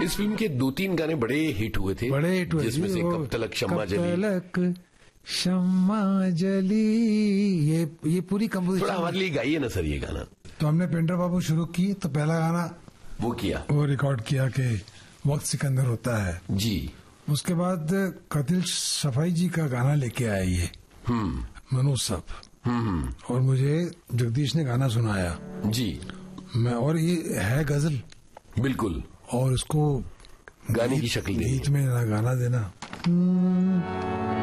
इस फिल्म के 2-3 गाने बड़े हिट हुए थे, जिसमें से कब तलक शम्मा जली, शम्मा जली, ये पूरी कंपोजिशन। थोड़ा हमारे लिए गाइए ना सर ये गाना। तो हमने पेंटर बाबू शुरू की तो पहला गाना वो रिकॉर्ड किया कि वक्त सिकंदर होता है जी। उसके बाद कातिल सफाई जी का गाना लेके आए ये मनोज साहब, और मुझे जगदीश ने गाना सुनाया जी। और ये है गजल बिल्कुल, और इसको गाने की शक्ल गीत में गाना देना।